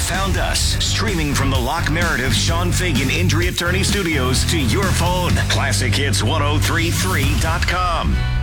found us, streaming from the Lock Meredith Sean Fagan Injury Attorney Studios to your phone. ClassicHits1033.com.